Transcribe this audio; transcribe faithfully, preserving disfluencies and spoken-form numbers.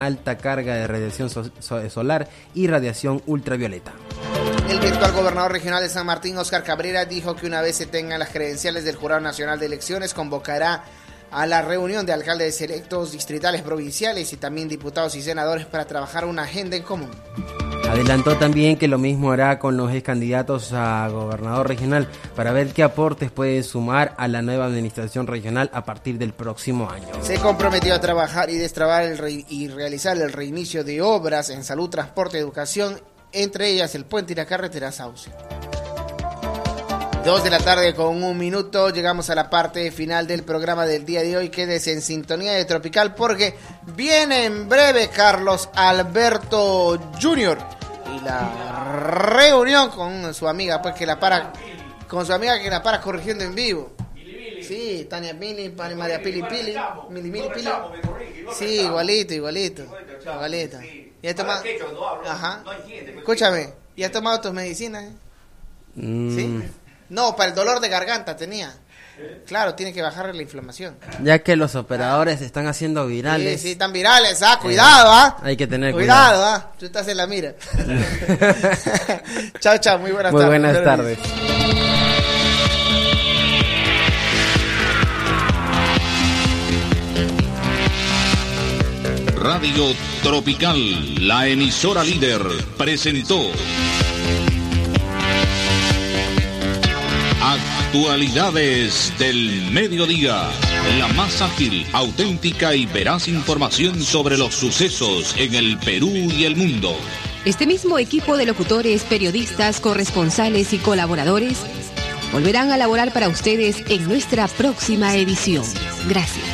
alta carga de radiación so- so- solar y radiación ultravioleta. El virtual gobernador regional de San Martín, Óscar Cabrera, dijo que una vez se tengan las credenciales del Jurado Nacional de Elecciones, convocará a la reunión de alcaldes electos distritales, provinciales y también diputados y senadores para trabajar una agenda en común. Adelantó también que lo mismo hará con los ex candidatos a gobernador regional para ver qué aportes puede sumar a la nueva administración regional a partir del próximo año. Se comprometió a trabajar y destrabar el re- y realizar el reinicio de obras en salud, transporte, educación, entre ellas el puente y la carretera Sauce. Dos de la tarde con un minuto, llegamos a la parte final del programa del día de hoy. Quédese en sintonía de Tropical porque viene en breve Carlos Alberto junior y la reunión con su amiga, pues que la para, con su amiga que la para corrigiendo en vivo. Sí, Tania Pili, María Pili Pili, Mili Mili Pili. Sí, igualito, igualito, igualito. ¿Y has tomado? Ajá. Escúchame, ¿y has tomado tus medicinas? Mm. ¿Sí? No, para el dolor de garganta tenía. Claro, tiene que bajar la inflamación. Ya que los operadores se están haciendo virales. Sí, sí, están virales, ah, cuidado, ah. Hay que tener cuidado. cuidado. ah. Tú estás en la mira. Chao, chao, muy buenas Muy tardes. buenas tardes. Radio Tropical, la emisora líder, presentó Actualidades del Mediodía, la más ágil, auténtica y veraz información sobre los sucesos en el Perú y el mundo. Este mismo equipo de locutores, periodistas, corresponsales y colaboradores volverán a laborar para ustedes en nuestra próxima edición. Gracias.